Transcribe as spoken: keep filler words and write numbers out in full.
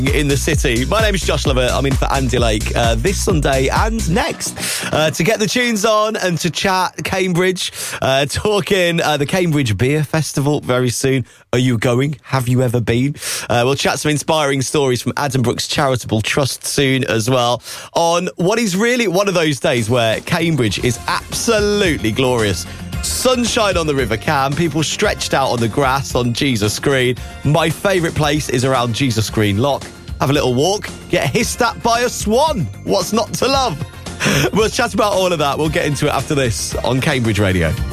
in the city. My name's Josh Lovett. I'm in for Andy Lake uh, this Sunday and next uh, to get the tunes on and to chat Cambridge, uh, talking uh, the Cambridge Beer Festival very soon. Are you going? Have you ever been? Uh, we'll chat some inspiring stories from Adam Brooks Charitable Trust soon as well on what is really one of those days where Cambridge is absolutely glorious. Sunshine on the River Cam, people stretched out on the grass on Jesus Green. My favourite place is around Jesus Green Lock. Have a little walk, get hissed at by a swan. What's not to love? We'll chat about all of that. We'll get into it after this on Cambridge Radio.